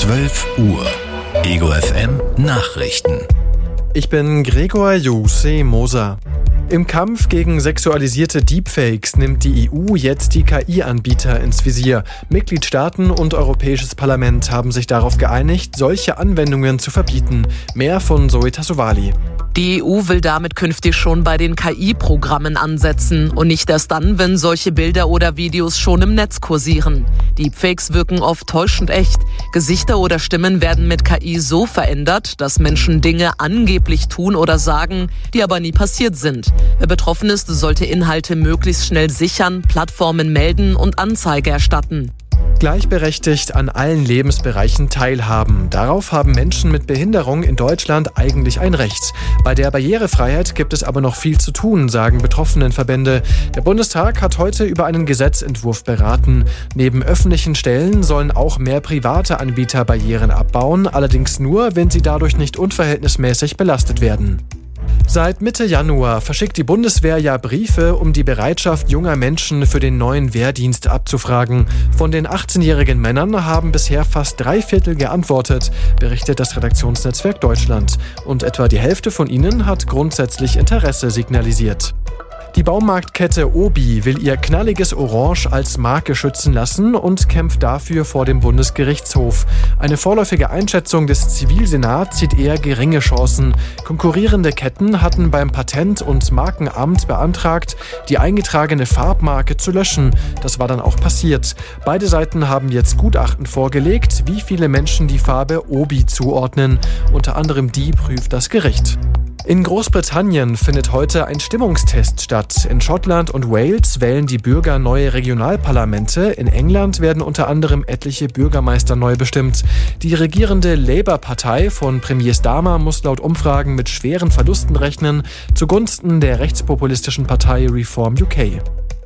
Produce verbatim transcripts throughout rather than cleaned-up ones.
zwölf Uhr. Ego F M Nachrichten. Ich bin Gregor Jose Moser. Im Kampf gegen sexualisierte Deepfakes nimmt die E U jetzt die K I-Anbieter ins Visier. Mitgliedstaaten und Europäisches Parlament haben sich darauf geeinigt, solche Anwendungen zu verbieten. Mehr von Zoe Tassovali. Die E U will damit künftig schon bei den K I-Programmen ansetzen und nicht erst dann, wenn solche Bilder oder Videos schon im Netz kursieren. Deepfakes wirken oft täuschend echt. Gesichter oder Stimmen werden mit K I so verändert, dass Menschen Dinge angeblich tun oder sagen, die aber nie passiert sind. Wer betroffen ist, sollte Inhalte möglichst schnell sichern, Plattformen melden und Anzeige erstatten. Gleichberechtigt an allen Lebensbereichen teilhaben. Darauf haben Menschen mit Behinderung in Deutschland eigentlich ein Recht. Bei der Barrierefreiheit gibt es aber noch viel zu tun, sagen Betroffenenverbände. Der Bundestag hat heute über einen Gesetzentwurf beraten. Neben öffentlichen Stellen sollen auch mehr private Anbieter Barrieren abbauen, allerdings nur, wenn sie dadurch nicht unverhältnismäßig belastet werden. Seit Mitte Januar verschickt die Bundeswehr ja Briefe, um die Bereitschaft junger Menschen für den neuen Wehrdienst abzufragen. Von den achtzehnjährigen Männern haben bisher fast drei Viertel geantwortet, berichtet das Redaktionsnetzwerk Deutschland. Und etwa die Hälfte von ihnen hat grundsätzlich Interesse signalisiert. Die Baumarktkette Obi will ihr knalliges Orange als Marke schützen lassen und kämpft dafür vor dem Bundesgerichtshof. Eine vorläufige Einschätzung des Zivilsenats sieht eher geringe Chancen. Konkurrierende Ketten hatten beim Patent- und Markenamt beantragt, die eingetragene Farbmarke zu löschen. Das war dann auch passiert. Beide Seiten haben jetzt Gutachten vorgelegt, wie viele Menschen die Farbe Obi zuordnen. Unter anderem die prüft das Gericht. In Großbritannien findet heute ein Stimmungstest statt. In Schottland und Wales wählen die Bürger neue Regionalparlamente. In England werden unter anderem etliche Bürgermeister neu bestimmt. Die regierende Labour-Partei von Premier Starmer muss laut Umfragen mit schweren Verlusten rechnen, zugunsten der rechtspopulistischen Partei Reform U K.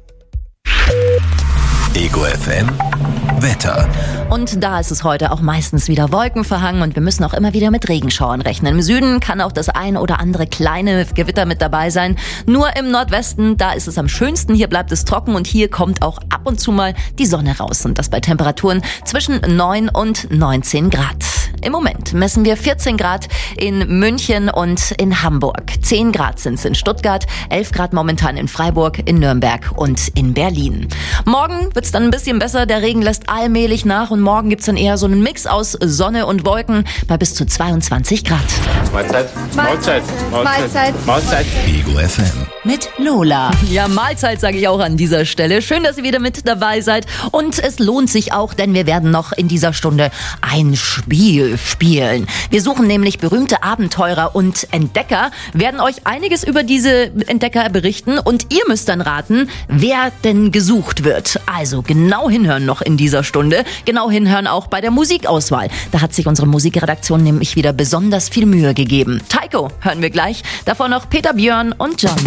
Ego F M Wetter. Und da ist es heute auch meistens wieder wolkenverhangen und wir müssen auch immer wieder mit Regenschauern rechnen. Im Süden kann auch das ein oder andere kleine Gewitter mit dabei sein. Nur im Nordwesten, da ist es am schönsten. Hier bleibt es trocken und hier kommt auch ab und zu mal die Sonne raus. Und das bei Temperaturen zwischen neun und neunzehn Grad. Im Moment messen wir vierzehn Grad in München und in Hamburg. zehn Grad sind es in Stuttgart, elf Grad momentan in Freiburg, in Nürnberg und in Berlin. Morgen wird es dann ein bisschen besser. Der Regen lässt allmählich nach und morgen gibt es dann eher so einen Mix aus Sonne und Wolken bei bis zu zweiundzwanzig Grad. Mahlzeit. Mahlzeit. Mahlzeit. Mahlzeit. Ego F M. Mit Lola. Ja, Mahlzeit sage ich auch an dieser Stelle. Schön, dass ihr wieder mit dabei seid. Und es lohnt sich auch, denn wir werden noch in dieser Stunde ein Spiel spielen. Wir suchen nämlich berühmte Abenteurer und Entdecker, werden euch einiges über diese Entdecker berichten und ihr müsst dann raten, wer denn gesucht wird. Also genau hinhören noch in dieser Stunde. Genau hinhören auch bei der Musikauswahl. Da hat sich unsere Musikredaktion nämlich wieder besonders viel Mühe gegeben. Taiko hören wir gleich. Davor noch Peter Björn und John.